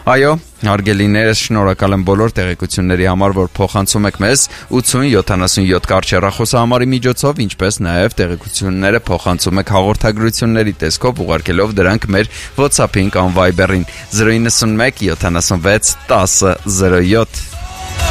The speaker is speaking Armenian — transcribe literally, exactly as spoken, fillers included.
Այո, հարգելիներս, շնորհակալ եմ բոլոր տեղեկությունների համար, որ փոխանցում եք մեզ ութ ութ յոթանասունյոթ կարճ հեռախոսահամարի միջոցով, ինչպես նաև տեղեկությունները փոխանցում եք հաղորդագրությունների տեսքով, ուղարկելով դրանք մեր WhatsApp-ին կամ Viber-ին զրո ինը մեկ յոթանասունվեց տասը զրո յոթ։